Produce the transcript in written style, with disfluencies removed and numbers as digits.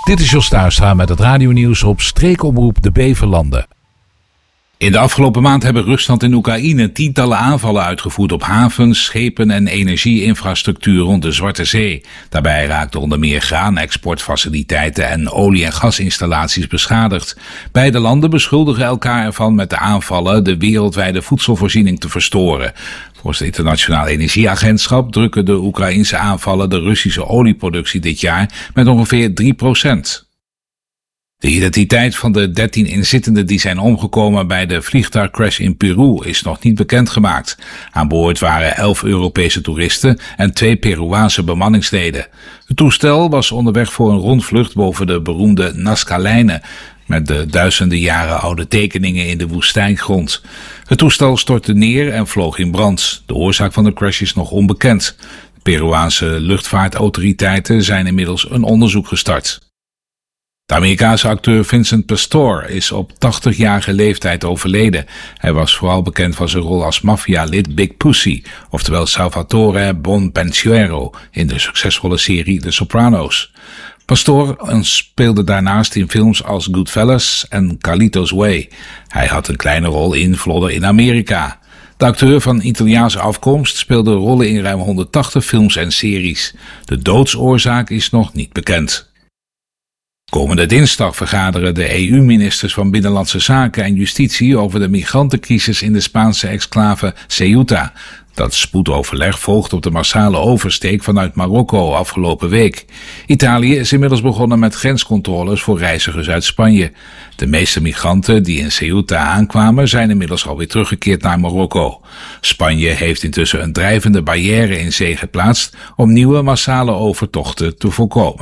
Dit is Jos Tuinstra met het radionieuws op streekomroep De Beverlanden. In de afgelopen maand hebben Rusland en Oekraïne tientallen aanvallen uitgevoerd op havens, schepen en energieinfrastructuur rond de Zwarte Zee. Daarbij raakten onder meer graanexportfaciliteiten en olie- en gasinstallaties beschadigd. Beide landen beschuldigen elkaar ervan met de aanvallen de wereldwijde voedselvoorziening te verstoren. Volgens het Internationaal Energieagentschap drukken de Oekraïnse aanvallen de Russische olieproductie dit jaar met ongeveer 3%. De identiteit van de 13 inzittenden die zijn omgekomen bij de vliegtuigcrash in Peru is nog niet bekendgemaakt. Aan boord waren 11 Europese toeristen en 2 Peruaanse bemanningsleden. Het toestel was onderweg voor een rondvlucht boven de beroemde Nazca-lijnen met de duizenden jaren oude tekeningen in de woestijngrond. Het toestel stortte neer en vloog in brand. De oorzaak van de crash is nog onbekend. De Peruaanse luchtvaartautoriteiten zijn inmiddels een onderzoek gestart. De Amerikaanse acteur Vincent Pastore is op 80-jarige leeftijd overleden. Hij was vooral bekend van zijn rol als maffialid Big Pussy, oftewel Salvatore Bonpensiero, in de succesvolle serie The Sopranos. Pastore speelde daarnaast in films als Goodfellas en Carlito's Way. Hij had een kleine rol in Vlodder in Amerika. De acteur van Italiaanse afkomst speelde rollen in ruim 180 films en series. De doodsoorzaak is nog niet bekend. Komende dinsdag vergaderen de EU-ministers van Binnenlandse Zaken en Justitie over de migrantencrisis in de Spaanse exclave Ceuta. Dat spoedoverleg volgt op de massale oversteek vanuit Marokko afgelopen week. Italië is inmiddels begonnen met grenscontroles voor reizigers uit Spanje. De meeste migranten die in Ceuta aankwamen zijn inmiddels alweer teruggekeerd naar Marokko. Spanje heeft intussen een drijvende barrière in zee geplaatst om nieuwe massale overtochten te voorkomen.